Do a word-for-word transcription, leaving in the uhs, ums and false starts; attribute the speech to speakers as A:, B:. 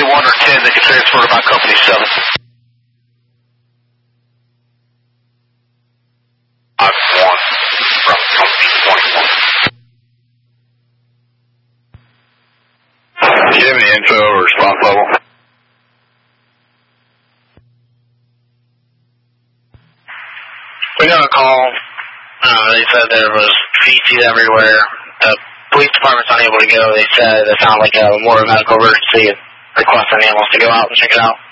A: one or ten that can transfer to my company seven. five one from company twenty-one. Do you have any info or response level?
B: We got a call. Uh, they said there was feces everywhere. The police department's unable to go. They said it sounded like a more medical emergency and requested animals to go out and check it out.